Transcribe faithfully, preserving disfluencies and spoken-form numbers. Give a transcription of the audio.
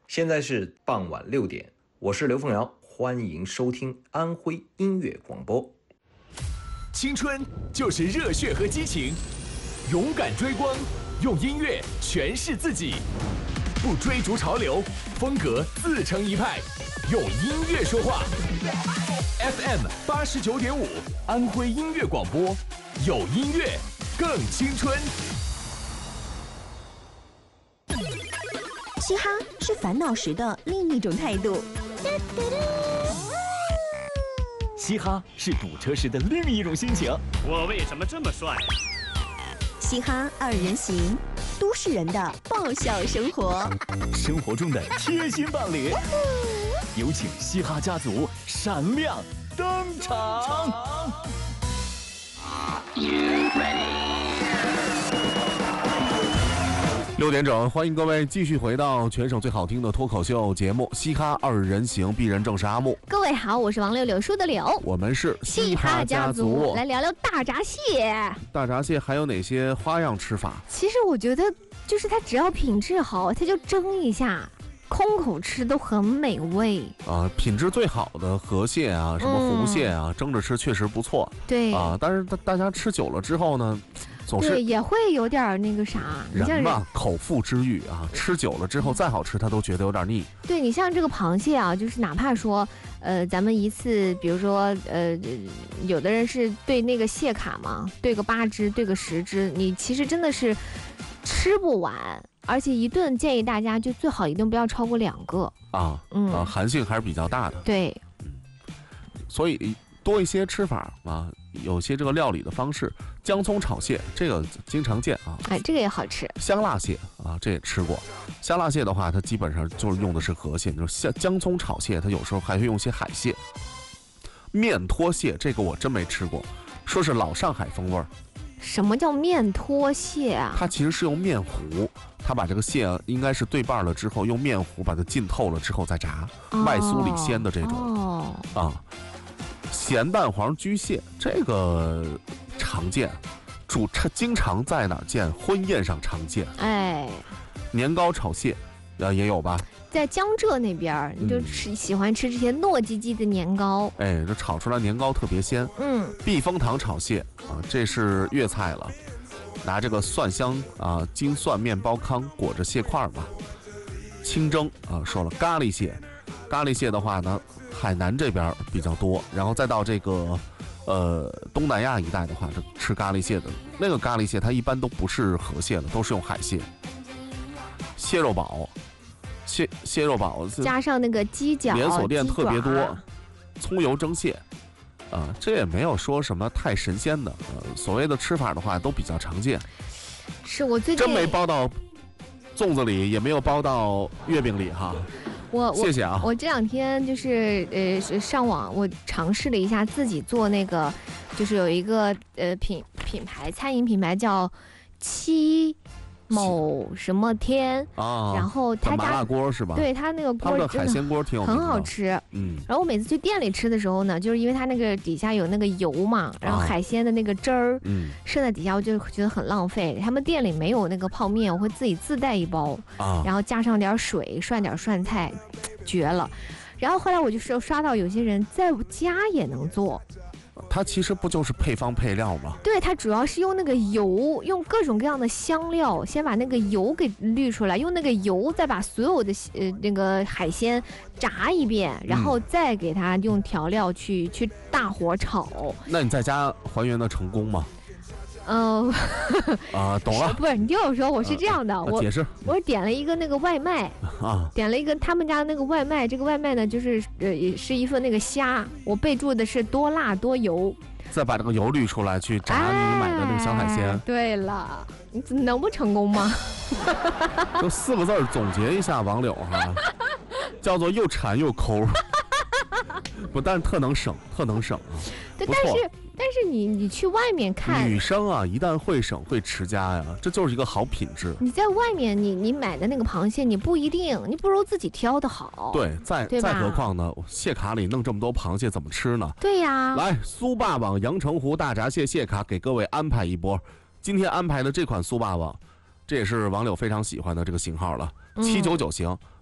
现在是傍晚六点，我是刘凤瑶，欢迎收听安徽音乐广播。 青春就是热血和激情，勇敢追光，用音乐诠释自己，不追逐潮流，风格自成一派，用音乐说话。F M 八十九点五，安徽音乐广播，有音乐更青春。 嘻哈是烦恼时的另一种态度， 嘻哈是堵车时的另一种心情。 我为什么这么帅？ 嘻哈二人行，都市人的爆笑生活， 生活中的贴心伴侣。有请嘻哈家族闪亮登场。 六点整，欢迎各位继续回到全省最好听的脱口秀节目《嘻哈二人行》，鄙人正是阿木。 各位好，我是王柳柳树的柳， 我们是嘻哈家族，来聊聊大闸蟹。 大闸蟹还有哪些花样吃法？ 其实我觉得，就是它只要品质好，它就蒸一下，空口吃都很美味啊。品质最好的河蟹啊，什么湖蟹啊，嗯、蒸着吃确实不错。 对啊，但是大家吃久了之后呢？总是对，也会有点那个啥， 人嘛，口腹之欲啊，吃久了之后再好吃，他都觉得有点腻。 对，你像这个螃蟹啊，就是哪怕说，呃，咱们一次，比如说，呃，有的人是对那个蟹卡嘛，对个八只，对个十只，你其实真的是吃不完，而且一顿建议大家就最好一顿不要超过两个啊，嗯啊，寒性还是比较大的。 对， 嗯，所以多一些吃法啊。有些这个料理的方式，姜葱炒蟹这个经常见啊， 哎，这个也好吃。 香辣蟹啊，这也吃过。香辣蟹的话，它基本上就是用的是河蟹，就是姜姜葱炒蟹，它有时候还会用些海蟹。面拖蟹这个我真没吃过，说是老上海风味儿。 什么叫面拖蟹啊？ 它其实是用面糊，它把这个蟹应该是对半了之后，用面糊把它浸透了之后再炸，哦、外酥里鲜的这种。 哦啊。咸蛋黄焗蟹这个常见，主经常在哪儿见？婚宴上常见。 哎， 年糕炒蟹，啊也有吧？在江浙那边，你就吃、嗯、喜欢吃这些糯叽叽的年糕。 哎，这炒出来年糕特别鲜。 嗯， 避风塘炒蟹啊，这是粤菜了，拿这个蒜香啊金蒜面包糠裹着蟹块吧。清蒸啊，说了咖喱蟹，咖喱蟹的话呢。海南这边比较多，然后再到这个，呃，东南亚一带的话，这吃咖喱蟹的那个咖喱蟹，它一般都不是河蟹了，都是用海蟹。蟹肉堡，蟹蟹肉堡加上那个鸡脚， 连锁店特别多。葱油蒸蟹，啊、呃，这也没有说什么太神仙的，呃，所谓的吃法的话都比较常见。 是我最近真没包到粽子里，也没有包到月饼里哈。 我谢谢啊！ 我这两天就是呃上网，我尝试了一下自己做那个，就是有一个呃品品牌餐饮品牌叫七某什么天啊， 然后他家麻辣锅是吧？ 对他那个锅真的海鲜锅挺有名的， 很好吃。 嗯， 然后我每次去店里吃的时候呢，就是因为它那个底下有那个油嘛，然后海鲜的那个汁儿， 啊、嗯， 剩在底下，我就觉得很浪费。他们店里没有那个泡面，我会自己自带一包啊，然后加上点水，涮点涮菜，绝了。然后后来我就刷到有些人在家也能做。 它其实不就是配方配料吗？ 对，它主要是用那个油，用各种各样的香料，先把那个油给滤出来，用那个油再把所有的呃那个海鲜炸一遍，然后再给它用调料去、嗯、去大火炒。 那你在家还原的成功吗？ 嗯， 啊，懂了。 不是，你听我说，我是这样的， 呃、 我解释， 我点了一个那个外卖啊， 点了一个他们家的那个外卖，这个外卖呢就是呃是一份那个虾，我备注的是多辣多油， 再把这个油滤出来去炸你买的那个小海鲜。 哎、对了，你能不成功吗？ 就四个字总结一下，王柳哈，叫做又馋又抠。不但特能省，特能省啊！ 对，但是但是你你去外面看， 女生啊，一旦会省会持家呀，这就是一个好品质。 你在外面你你买的那个螃蟹，你不一定，你不如自己挑的好。 对，再再何况呢，蟹卡里弄这么多螃蟹怎么吃呢？ 对呀。 来，苏霸王阳澄湖大闸蟹蟹卡给各位安排一波。今天安排的这款苏霸王，这也是王柳非常喜欢的这个型号了，七九九型。